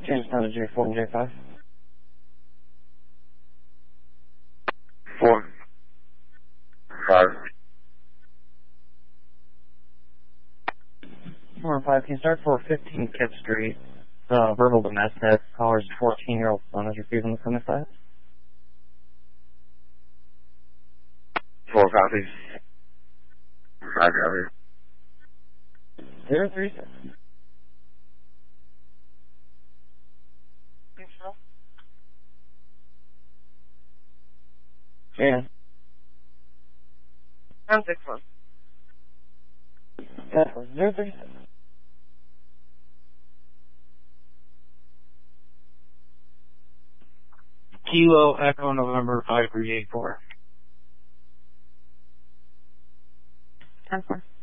Change down to J4 and J5. 4, 5. 4 and 5, can you start for 15 Kip Street? Verbal domestic, caller's 14-year-old son is refusing to come inside. 4 copies. 5 copies. 036. Yeah. 161. That was 036. Kilo Echo November 5384. 10-4.